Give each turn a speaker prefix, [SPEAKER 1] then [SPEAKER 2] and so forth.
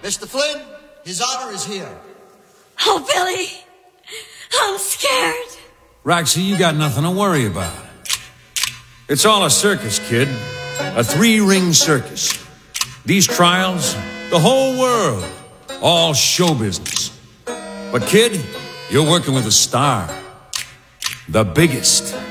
[SPEAKER 1] Mr. Flynn, His Honor is here.
[SPEAKER 2] Oh, Billy, I'm scared.
[SPEAKER 3] Roxy, you got nothing to worry about. It's all a circus, kid. A 3-ring circus. These trials, the whole world, all show business. But kid, you're working with a star. The biggest.